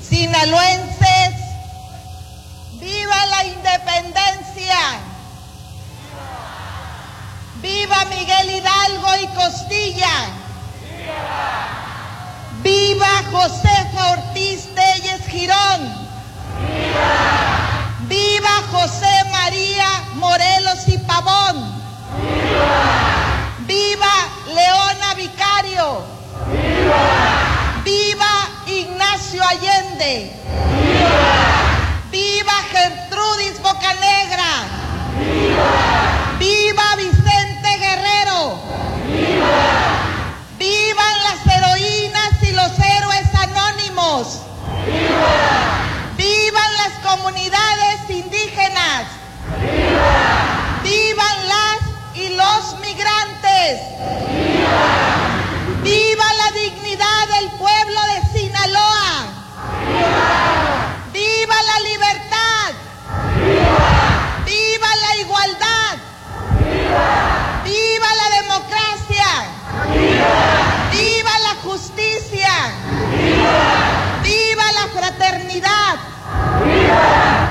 Sinaloenses, ¡viva la independencia! ¡Viva Miguel Hidalgo y Costilla! ¡Viva Josefa Ortiz Telles Girón! ¡Viva José María Morelos y Pavón! ¡Viva Leona Vicario! ¡Viva Ignacio Allende! ¡Viva Gertrudis Bocanegra! ¡Viva Vicente Guerrero! ¡Vivan las heroínas y los héroes anónimos! ¡Vivan las comunidades indígenas! ¡Vivan las y los migrantes! ¡Viva la dignidad del pueblo de Sinaloa! ¡Viva la libertad! ¡Viva la igualdad! ¡Viva la democracia! ¡Viva la justicia! ¡Viva la fraternidad!